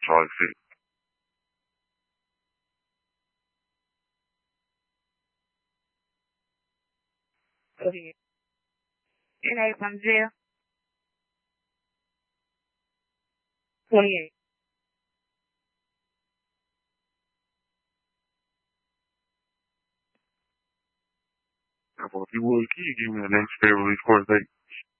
Charlie City. Go ahead. And from jail. 28. Well, if you would, can you give me the next fair release court date?